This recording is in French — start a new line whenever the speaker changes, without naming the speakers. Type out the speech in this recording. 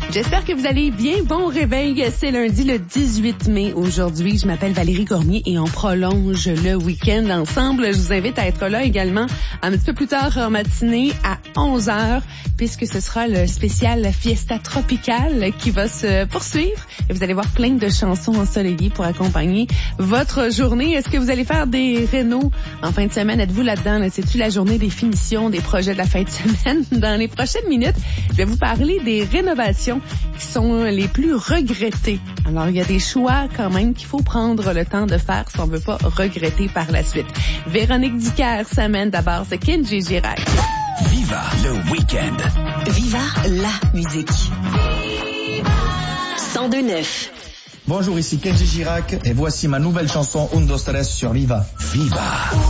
J'espère que vous allez bien. Bon réveil, c'est lundi le 18 mai aujourd'hui. Je m'appelle Valérie Cormier et on prolonge le week-end ensemble. Je vous invite à être là également un petit peu plus tard en matinée à 11h puisque ce sera le spécial Fiesta Tropicale qui va se poursuivre. Et vous allez voir plein de chansons ensoleillées pour accompagner votre journée. Est-ce que vous allez faire des rénos en fin de semaine? Êtes-vous là-dedans? C'est-tu la journée des finitions des projets de la fin de semaine? Dans les prochaines minutes, je vais vous parler des rénovations qui sont les plus regrettées. Alors, il y a des choix quand même qu'il faut prendre le temps de faire si on ne veut pas regretter par la suite. Véronique Dicker s'amène d'abord, c'est Kenji Girac.
Viva le week-end.
Viva la musique. 102.9.
Bonjour, ici Kenji Girac et voici ma nouvelle chanson Un, dos, tres sur Viva.
Viva.